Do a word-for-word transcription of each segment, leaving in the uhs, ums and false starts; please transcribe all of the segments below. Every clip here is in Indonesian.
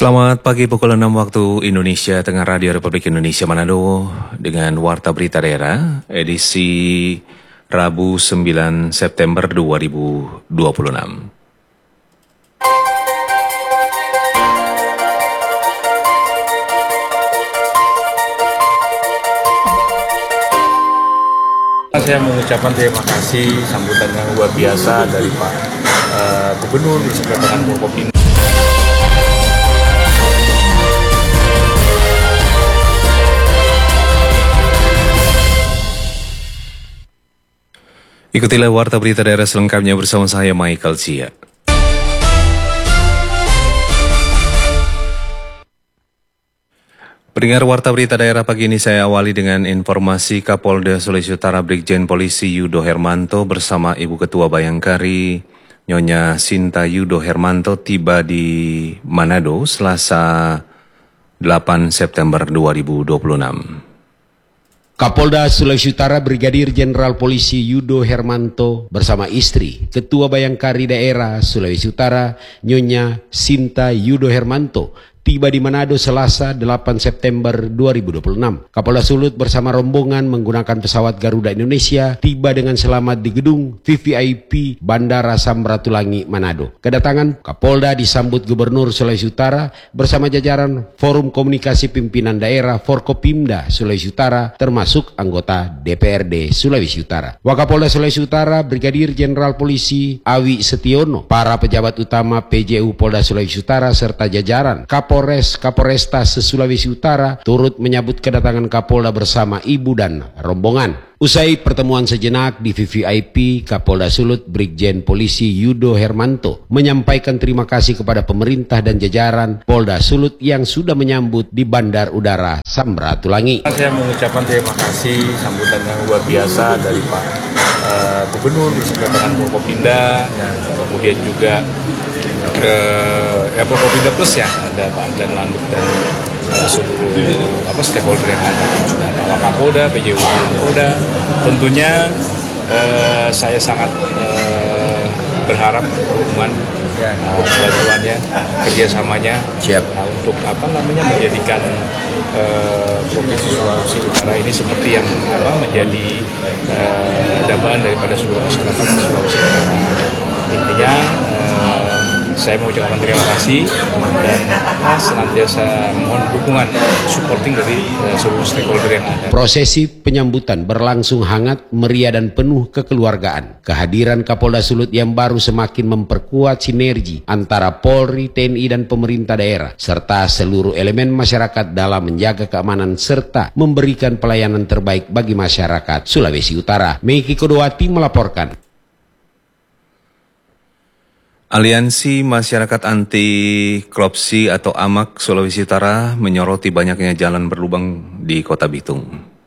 Selamat pagi pukul enam waktu Indonesia Tengah, Radio Republik Indonesia Manado dengan Warta Berita Daerah edisi Rabu sembilan September dua ribu dua puluh enam. Saya mengucapkan terima kasih sambutan yang luar biasa dari Pak uh, Gubernur beserta dengan Forkopimda. Ikutilah Warta Berita Daerah selengkapnya bersama saya Michael Cia. Pendengar Warta Berita Daerah pagi ini saya awali dengan informasi Kapolda Sulawesi Utara Brigjen Polisi Yudo Hermanto bersama Ibu Ketua Bayangkari Nyonya Sinta Yudo Hermanto tiba di Manado Selasa delapan September dua ribu dua puluh enam. Kapolda Sulawesi Utara Brigadir Jenderal Polisi Yudo Hermanto bersama istri Ketua Bayangkari Daerah Sulawesi Utara Nyonya Sinta Yudo Hermanto tiba di Manado Selasa delapan September dua ribu dua puluh enam. Kapolda Sulut bersama rombongan menggunakan pesawat Garuda Indonesia tiba dengan selamat di gedung V V I P Bandara Samratulangi Manado. Kedatangan Kapolda disambut Gubernur Sulawesi Utara bersama jajaran Forum Komunikasi Pimpinan Daerah Forkopimda Sulawesi Utara termasuk anggota D P R D Sulawesi Utara. Wakapolda Sulawesi Utara Brigadir Jenderal Polisi Awi Setiono, para pejabat utama P J U Polda Sulawesi Utara serta jajaran Kapolres Kapolresta se-Sulawesi Utara turut menyambut kedatangan Kapolda bersama ibu dan rombongan. Usai pertemuan sejenak di V V I P, Kapolda Sulut Brigjen Polisi Yudo Hermanto menyampaikan terima kasih kepada pemerintah dan jajaran Polda Sulut yang sudah menyambut di Bandar Udara Samratulangi. Saya mengucapkan terima kasih sambutan yang luar biasa dari Pak uh, Gubernur beserta dengan Forkopimda dan kemudian juga ke ya, Forkopimda Plus ya, ada Pak Adlan Landuk dan uh, seluruh apa stakeholder yang ada, dan Pak Kapolda, P J U Kapolda. Tentunya uh, saya sangat uh, berharap hubungan uh, bantuannya, kerjasamanya siap uh, untuk apa namanya menjadikan uh, Provinsi Sulawesi Utara ini seperti yang apa menjadi uh, dambaan daripada seluruh masyarakat Sulawesi Utara. Intinya uh, saya mengucapkan terima kasih dan uh, senantiasa mohon dukungan, supporting dari uh, seluruh stakeholder yang ada. Prosesi penyambutan berlangsung hangat, meriah dan penuh kekeluargaan. Kehadiran Kapolda Sulut yang baru semakin memperkuat sinergi antara Polri, T N I dan pemerintah daerah serta seluruh elemen masyarakat dalam menjaga keamanan serta memberikan pelayanan terbaik bagi masyarakat Sulawesi Utara. Meiki Kodowati melaporkan. Aliansi Masyarakat Anti Korupsi atau A M A K Sulawesi Utara menyoroti banyaknya jalan berlubang di Kota Bitung.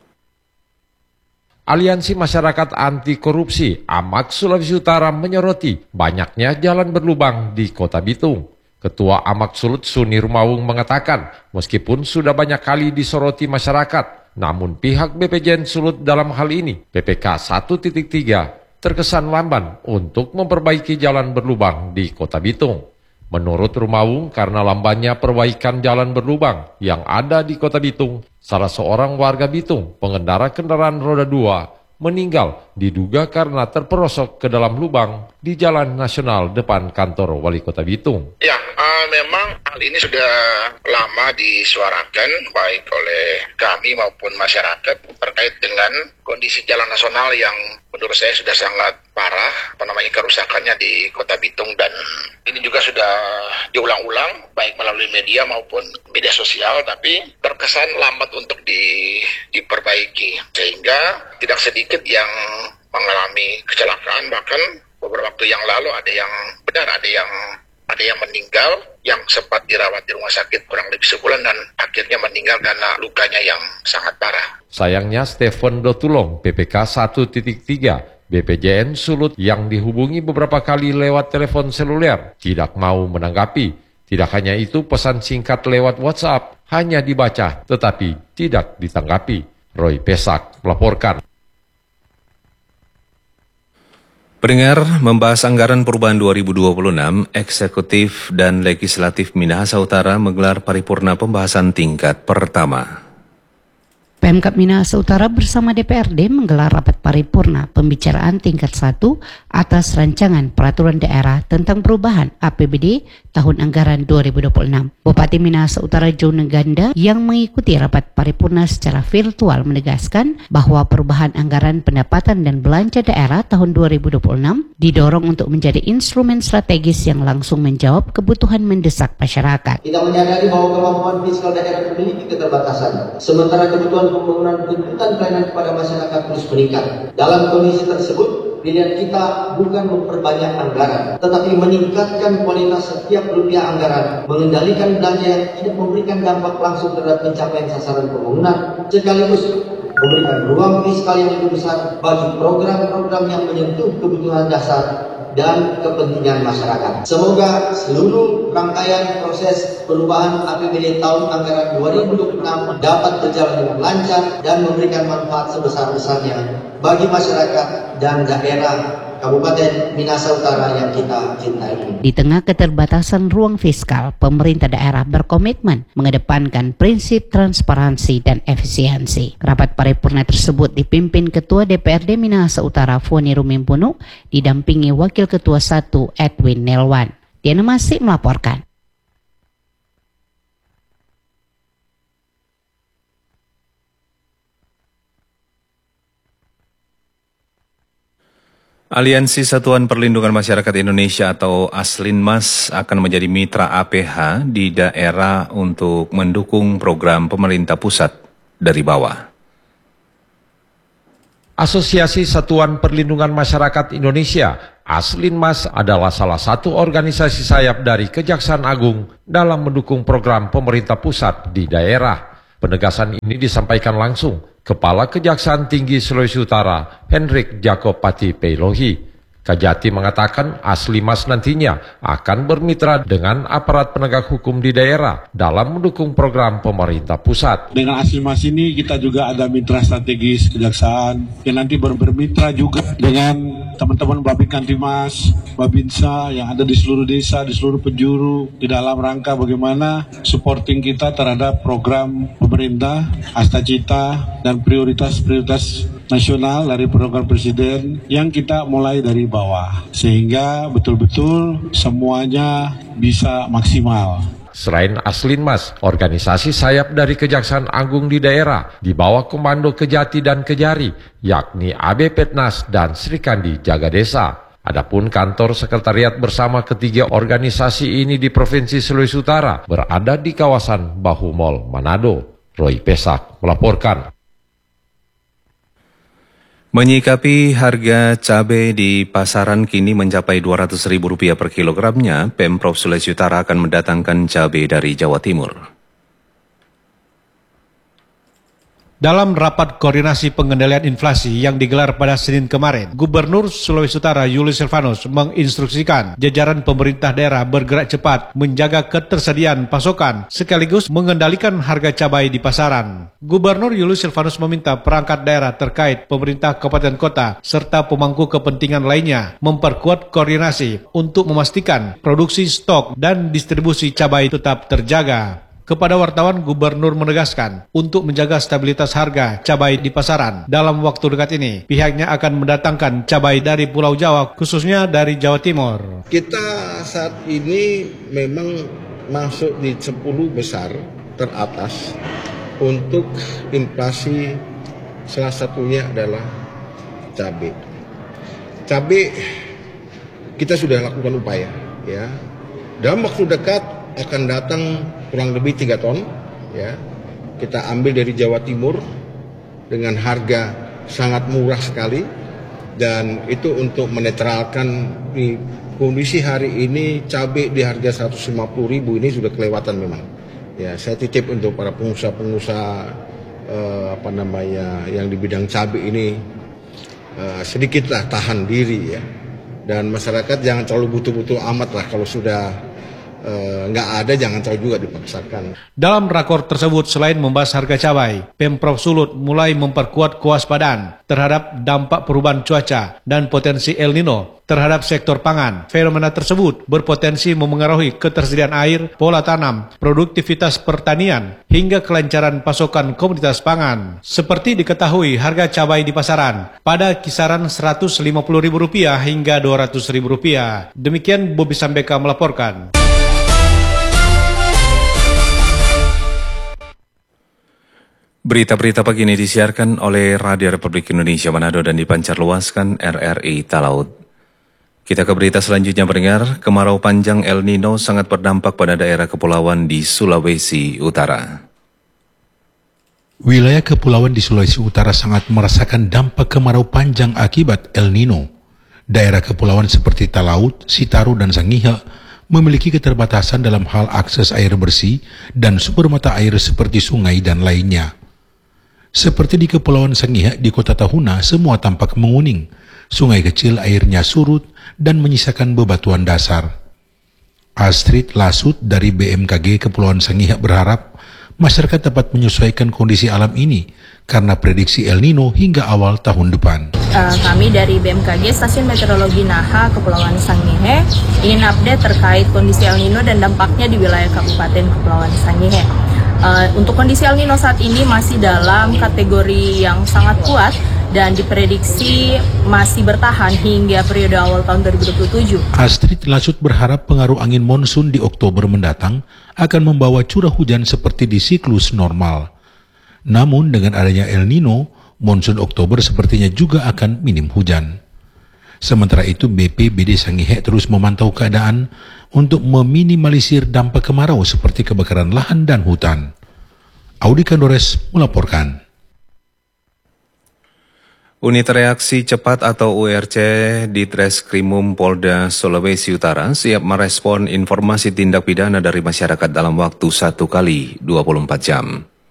Aliansi Masyarakat Anti Korupsi A M A K Sulawesi Utara menyoroti banyaknya jalan berlubang di Kota Bitung. Ketua A M A K Sulut Suni Rumawung mengatakan, meskipun sudah banyak kali disoroti masyarakat, namun pihak B P J N Sulut dalam hal ini P P K satu titik tiga terkesan lamban untuk memperbaiki jalan berlubang di Kota Bitung. Menurut Rumawung, karena lambannya perbaikan jalan berlubang yang ada di Kota Bitung, salah seorang warga Bitung, pengendara kendaraan roda dua, meninggal diduga karena terperosok ke dalam lubang di Jalan Nasional depan kantor Wali Kota Bitung. Ya, uh, memang hal ini sudah lama disuarakan baik oleh kami maupun masyarakat terkait dengan kondisi jalan nasional yang menurut saya sudah sangat parah, apa namanya kerusakannya di Kota Bitung, dan ini juga sudah diulang-ulang baik melalui media maupun media sosial, tapi terkesan lambat untuk di, diperbaiki sehingga tidak sedikit yang mengalami kecelakaan. Bahkan beberapa waktu yang lalu ada yang benar ada yang ada yang meninggal yang sempat dirawat di rumah sakit kurang lebih sebulan dan akhirnya meninggal karena lukanya yang sangat parah. Sayangnya Stephen Dotulong P P K satu titik tiga B P J N Sulut yang dihubungi beberapa kali lewat telepon seluler tidak mau menanggapi. Tidak hanya itu, pesan singkat lewat WhatsApp hanya dibaca tetapi tidak ditanggapi. Roy Pesak melaporkan. Pendengar, membahas anggaran perubahan dua ribu dua puluh enam, Eksekutif dan Legislatif Minahasa Utara menggelar paripurna pembahasan tingkat pertama. Pemkab Minahasa Utara bersama D P R D menggelar rapat paripurna pembicaraan tingkat satu atas rancangan peraturan daerah tentang perubahan A P B D tahun anggaran dua ribu dua puluh enam. Bupati Minahasa Utara Jone Ganda yang mengikuti rapat paripurna secara virtual menegaskan bahwa perubahan anggaran pendapatan dan belanja daerah tahun dua ribu dua puluh enam didorong untuk menjadi instrumen strategis yang langsung menjawab kebutuhan mendesak masyarakat. Kita menyadari bahwa kemampuan fiskal daerah memiliki keterbatasan, sementara kebutuhan pembangunan tuntutan pelayanan kepada masyarakat terus meningkat. Dalam kondisi tersebut, pilihan kita bukan memperbanyak anggaran, tetapi meningkatkan kualitas setiap rupiah anggaran, mengendalikan belanja yang tidak memberikan dampak langsung terhadap pencapaian sasaran pembangunan, sekaligus memberikan ruang fiskal yang lebih besar bagi program-program yang menyentuh kebutuhan dasar dan kepentingan masyarakat. Semoga seluruh rangkaian proses perubahan A P B D tahun anggaran dua ribu dua puluh enam dapat berjalan dengan lancar dan memberikan manfaat sebesar-besarnya bagi masyarakat dan daerah Kabupaten Minahasa Utara yang kita cintai. Di tengah keterbatasan ruang fiskal, pemerintah daerah berkomitmen mengedepankan prinsip transparansi dan efisiensi. Rapat paripurna tersebut dipimpin Ketua D P R D Minahasa Utara Foni Rumimpunu, didampingi Wakil Ketua satu Edwin Nelwan. Diana Masih melaporkan. Aliansi Satuan Perlindungan Masyarakat Indonesia atau Aslinmas akan menjadi mitra A P H di daerah untuk mendukung program pemerintah pusat dari bawah. Asosiasi Satuan Perlindungan Masyarakat Indonesia, Aslinmas, adalah salah satu organisasi sayap dari Kejaksaan Agung dalam mendukung program pemerintah pusat di daerah. Penegasan ini disampaikan langsung Kepala Kejaksaan Tinggi Sulawesi Utara, Hendrik Jacob Pati Peilohi. Kajati mengatakan Aslinmas nantinya akan bermitra dengan aparat penegak hukum di daerah dalam mendukung program pemerintah pusat. Dengan Aslinmas ini kita juga ada mitra strategis kejaksaan yang nanti ber bermitra juga dengan teman-teman Babin Kantimas, Babinsa yang ada di seluruh desa, di seluruh penjuru, di dalam rangka bagaimana supporting kita terhadap program pemerintah, Astacita, dan prioritas-prioritas nasional dari program Presiden yang kita mulai dari bawah. Sehingga betul-betul semuanya bisa maksimal. Selain Aslinmas, organisasi sayap dari Kejaksaan Agung di daerah di bawah Komando Kejati dan Kejari, yakni A B Petnas dan Srikandi Jaga Desa. Adapun kantor sekretariat bersama ketiga organisasi ini di Provinsi Sulawesi Utara berada di kawasan Bahu Mall, Manado. Roy Pesak melaporkan. Menyikapi harga cabai di pasaran kini mencapai dua ratus ribu rupiah per kilogramnya, Pemprov Sulawesi Utara akan mendatangkan cabai dari Jawa Timur. Dalam rapat koordinasi pengendalian inflasi yang digelar pada Senin kemarin, Gubernur Sulawesi Utara Julius Silvanus menginstruksikan jajaran pemerintah daerah bergerak cepat menjaga ketersediaan pasokan sekaligus mengendalikan harga cabai di pasaran. Gubernur Julius Silvanus meminta perangkat daerah terkait pemerintah kabupaten kota serta pemangku kepentingan lainnya memperkuat koordinasi untuk memastikan produksi, stok, dan distribusi cabai tetap terjaga. Kepada wartawan, Gubernur menegaskan untuk menjaga stabilitas harga cabai di pasaran. Dalam waktu dekat ini, pihaknya akan mendatangkan cabai dari Pulau Jawa, khususnya dari Jawa Timur. Kita saat ini memang masuk di sepuluh besar teratas untuk inflasi, salah satunya adalah cabai. Cabai kita sudah lakukan upaya, ya. Dalam waktu dekat akan datang kurang lebih tiga ton, ya. Kita ambil dari Jawa Timur dengan harga sangat murah sekali, dan itu untuk menetralkan di kondisi hari ini cabai di harga seratus lima puluh ribu ini sudah kelewatan memang. Ya, saya titip untuk para pengusaha-pengusaha eh, apa namanya yang di bidang cabai ini eh, sedikitlah tahan diri, ya. Dan masyarakat jangan terlalu butuh-butuh amat lah kalau sudah nggak ada, jangan tahu juga dipaksakan. Dalam rakor tersebut, selain membahas harga cabai, Pemprov Sulut mulai memperkuat kewaspadaan terhadap dampak perubahan cuaca dan potensi El Nino terhadap sektor pangan. Fenomena tersebut berpotensi memengaruhi ketersediaan air, pola tanam, produktivitas pertanian, hingga kelancaran pasokan komoditas pangan. Seperti diketahui, harga cabai di pasaran pada kisaran seratus lima puluh ribu rupiah hingga dua ratus ribu rupiah. Demikian Bobi Sambeka melaporkan. Berita-berita pagi ini disiarkan oleh Radio Republik Indonesia Manado dan dipancarluaskan R R I Talaut. Kita ke berita selanjutnya, pendengar. Kemarau panjang El Nino sangat berdampak pada daerah kepulauan di Sulawesi Utara. Wilayah kepulauan di Sulawesi Utara sangat merasakan dampak kemarau panjang akibat El Nino. Daerah kepulauan seperti Talaut, Sitaru, dan Sangihe memiliki keterbatasan dalam hal akses air bersih dan sumber mata air seperti sungai dan lainnya. Seperti di Kepulauan Sangihe di Kota Tahuna, semua tampak menguning. Sungai kecil airnya surut dan menyisakan bebatuan dasar. Astrid Lasut dari B M K G Kepulauan Sangihe berharap masyarakat dapat menyesuaikan kondisi alam ini karena prediksi El Nino hingga awal tahun depan. Uh, kami dari B M K G Stasiun Meteorologi Naha Kepulauan Sangihe ingin update terkait kondisi El Nino dan dampaknya di wilayah Kabupaten Kepulauan Sangihe. Uh, untuk kondisi El Nino saat ini masih dalam kategori yang sangat kuat dan diprediksi masih bertahan hingga periode awal tahun dua ribu dua puluh tujuh. Astrid Lasut berharap pengaruh angin monsun di Oktober mendatang akan membawa curah hujan seperti di siklus normal. Namun dengan adanya El Nino, monsun Oktober sepertinya juga akan minim hujan. Sementara itu B P B D Sangihe terus memantau keadaan untuk meminimalisir dampak kemarau seperti kebakaran lahan dan hutan. Audi Kandores melaporkan. Unit Reaksi Cepat atau U R C di Treskrimum Polda Sulawesi Utara siap merespon informasi tindak pidana dari masyarakat dalam waktu satu kali dua puluh empat jam.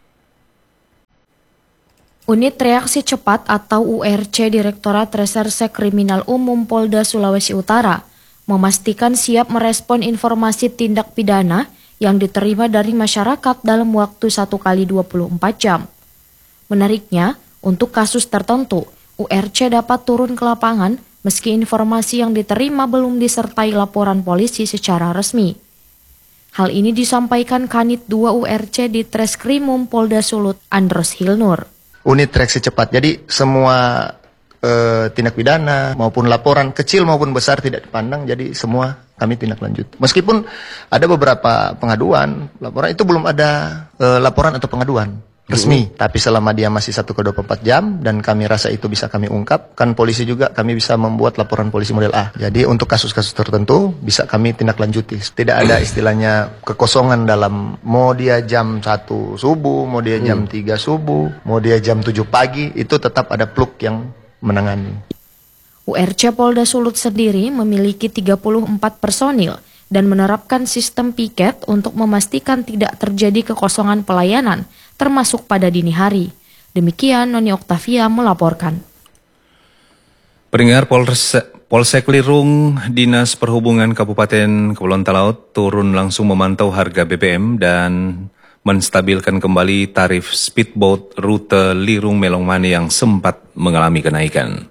Unit Reaksi Cepat atau U R C Direktorat Reserse Kriminal Umum Polda Sulawesi Utara memastikan siap merespon informasi tindak pidana yang diterima dari masyarakat dalam waktu satu kali dua puluh empat jam. Menariknya, untuk kasus tertentu, U R C dapat turun ke lapangan meski informasi yang diterima belum disertai laporan polisi secara resmi. Hal ini disampaikan Kanit dua U R C di Treskrimum Polda Sulut, Andros Hilnur. Unit reaksi cepat. Jadi semua e, tindak pidana maupun laporan kecil maupun besar tidak dipandang, jadi semua kami tindak lanjut. Meskipun ada beberapa pengaduan, laporan itu belum ada e, laporan atau pengaduan resmi, mm-hmm. tapi selama dia masih satu kali dua puluh empat jam dan kami rasa itu bisa kami ungkap, kan polisi juga kami bisa membuat laporan polisi model A. Jadi untuk kasus-kasus tertentu bisa kami tindak lanjuti. Tidak ada istilahnya kekosongan dalam mau dia jam satu subuh, mau dia jam tiga subuh, mau dia jam tujuh pagi, itu tetap ada pluk yang menangani. U R C Polda Sulut sendiri memiliki tiga puluh empat personil dan menerapkan sistem piket untuk memastikan tidak terjadi kekosongan pelayanan, termasuk pada dini hari. Demikian Noni Oktavia melaporkan. Pendengar, Polsek, Polsek Lirung, Dinas Perhubungan Kabupaten Kepulauan Talaut turun langsung memantau harga B B M dan menstabilkan kembali tarif speedboat rute Lirung Melongmane yang sempat mengalami kenaikan.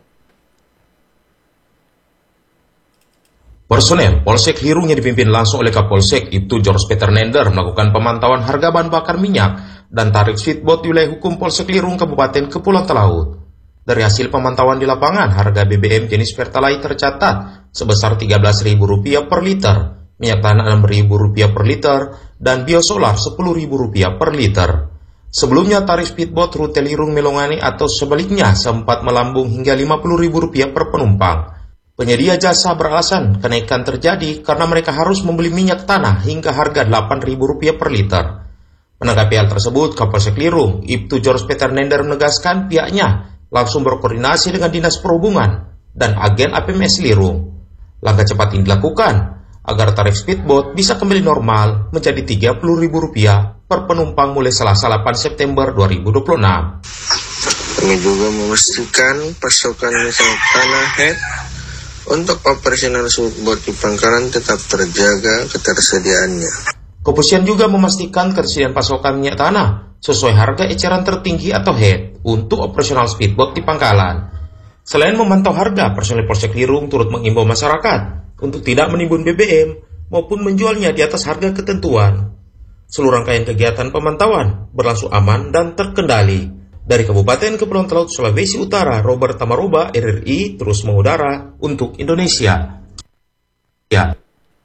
Personel Polsek Lirung yang dipimpin langsung oleh Kapolsek Ibtu George Peter Nender melakukan pemantauan harga bahan bakar minyak dan tarif speedboat di wilayah hukum Polsek Lirung Kabupaten Kepulauan Talaut. Dari hasil pemantauan di lapangan, harga B B M jenis Pertalite tercatat sebesar tiga belas ribu rupiah per liter, minyak tanah enam ribu rupiah per liter, dan biosolar sepuluh ribu rupiah per liter. Sebelumnya tarif speedboat rute Lirung Melongane atau sebaliknya sempat melambung hingga lima puluh ribu rupiah per penumpang. Penyedia jasa beralasan kenaikan terjadi karena mereka harus membeli minyak tanah hingga harga delapan ribu rupiah per liter. Menanggapi hal tersebut, Kapolsek Lirung, Ibtu George Peter Nender menegaskan pihaknya langsung berkoordinasi dengan Dinas Perhubungan dan agen A P M S Lirung. Langkah cepat ini dilakukan agar tarif speedboat bisa kembali normal menjadi tiga puluh ribu rupiah per penumpang mulai Selasa delapan September dua ribu dua puluh enam. Kami juga memastikan pasokan minyak tanah head Untuk operasional speedboat di Pangkalan tetap terjaga ketersediaannya. Kepolisian juga memastikan ketersediaan pasokan minyak tanah sesuai harga eceran tertinggi atau H E T untuk operasional speedboat di Pangkalan. Selain memantau harga, personel Polsek Lirung turut mengimbau masyarakat untuk tidak menimbun B B M maupun menjualnya di atas harga ketentuan. Seluruh rangkaian kegiatan pemantauan berlangsung aman dan terkendali. Dari Kabupaten Kepulauan Talaut, Sulawesi Utara, Robert Tamaroba, R R I, terus mengudara untuk Indonesia. Ya.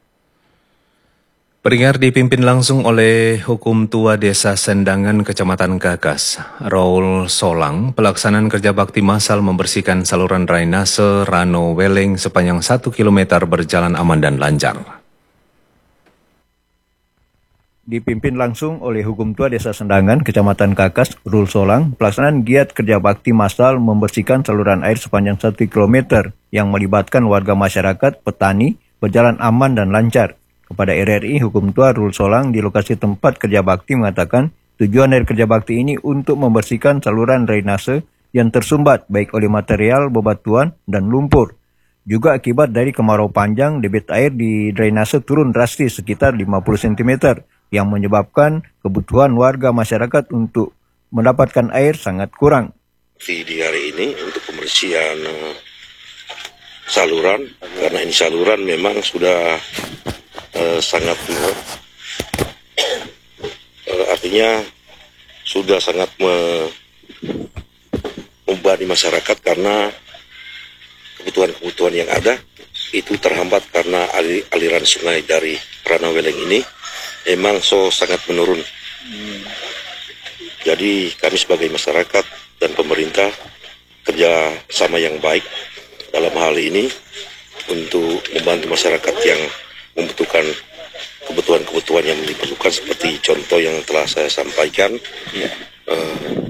Peringar dipimpin langsung oleh Hukum Tua Desa Sendangan Kecamatan Kakas, Raul Solang. Pelaksanaan kerja bakti massal membersihkan saluran drainase Rano Weleng sepanjang satu kilometer berjalan aman dan lancar. Dipimpin langsung oleh Hukum Tua Desa Sendangan Kecamatan Kakas, Raul Solang, pelaksanaan giat kerja bakti massal membersihkan saluran air sepanjang satu kilometer yang melibatkan warga masyarakat, petani, berjalan aman dan lancar. Kepada R R I, Hukum Tua Raul Solang di lokasi tempat kerja bakti mengatakan tujuan dari kerja bakti ini untuk membersihkan saluran drainase yang tersumbat baik oleh material, bebatuan, dan lumpur. Juga akibat dari kemarau panjang, debit air di drainase turun drastis sekitar lima puluh sentimeter yang menyebabkan kebutuhan warga masyarakat untuk mendapatkan air sangat kurang. Di hari ini untuk pembersihan uh, saluran, karena ini saluran memang sudah Uh, sangat uh, uh, artinya sudah sangat me, membebani masyarakat karena kebutuhan-kebutuhan yang ada itu terhambat karena alir, aliran sungai dari Rano Weleng ini memang so sangat menurun. Hmm. Jadi kami sebagai masyarakat dan pemerintah kerja sama yang baik dalam hal ini untuk membantu masyarakat yang membutuhkan kebutuhan-kebutuhan yang diperlukan seperti contoh yang telah saya sampaikan, ya. uh,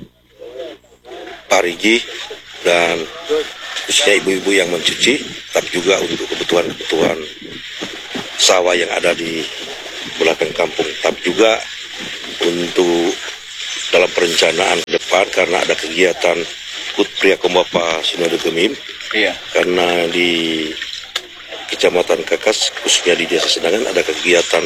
parigi dan khususnya ibu-ibu yang mencuci, tapi juga untuk kebutuhan-kebutuhan sawah yang ada di belakang kampung, tapi juga untuk dalam perencanaan ke depan karena ada kegiatan Hut Pria Kombapa Sinode Gemim, ya. Karena di Kecamatan Kakas, khususnya di Desa Sendangan ada kegiatan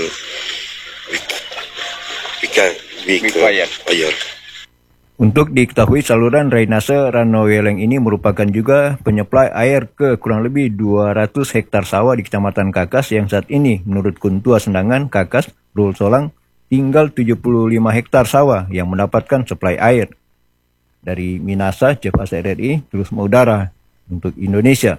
Bika Bika Bayar. Untuk diketahui saluran drainase Rano Weleng ini merupakan juga penyuplai air ke kurang lebih dua ratus hektar sawah di Kecamatan Kakas yang saat ini menurut Kuntua Sendangan Kakas, Raul Solang, tinggal tujuh puluh lima hektar sawah yang mendapatkan suplai air. Dari Minasa, Chef A S R R I, terus mengudara untuk Indonesia.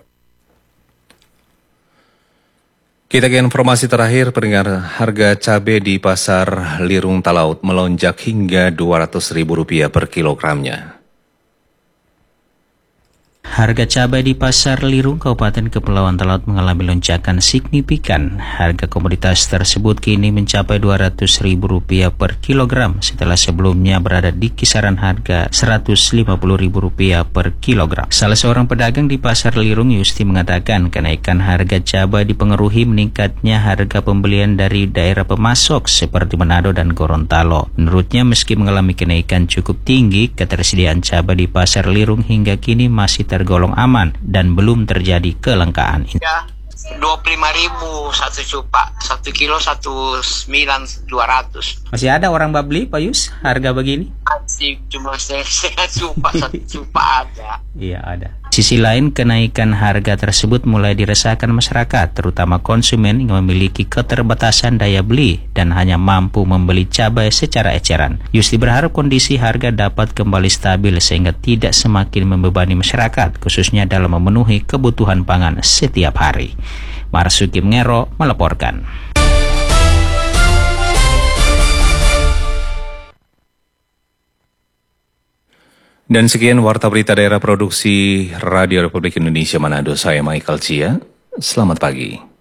Kita ke informasi terakhir, pendengar. Harga cabai di Pasar Lirung Talaut melonjak hingga dua ratus ribu rupiah per kilogramnya. Harga cabai di Pasar Lirung, Kabupaten Kepulauan Talaut mengalami lonjakan signifikan. Harga komoditas tersebut kini mencapai dua ratus ribu rupiah per kilogram setelah sebelumnya berada di kisaran harga seratus lima puluh ribu rupiah per kilogram. Salah seorang pedagang di Pasar Lirung, Yusti, mengatakan kenaikan harga cabai dipengaruhi meningkatnya harga pembelian dari daerah pemasok seperti Manado dan Gorontalo. Menurutnya, meski mengalami kenaikan cukup tinggi, ketersediaan cabai di Pasar Lirung hingga kini masih tergolong aman dan belum terjadi kelangkaan. Ya, dua puluh lima ribu satu cupa, satu kilo satu sembilan dua ratus. Masih ada orang beli, Pak Yus, harga begini? Masih cuma setengah cupa, satu cupa ada. Iya, ada. Sisi lain, kenaikan harga tersebut mulai dirasakan masyarakat, terutama konsumen yang memiliki keterbatasan daya beli dan hanya mampu membeli cabai secara eceran. Yusti berharap kondisi harga dapat kembali stabil sehingga tidak semakin membebani masyarakat, khususnya dalam memenuhi kebutuhan pangan setiap hari. Marsuki Mengero melaporkan. Dan sekian Warta Berita Daerah Produksi Radio Republik Indonesia Manado. Saya Michael Cia. Selamat pagi.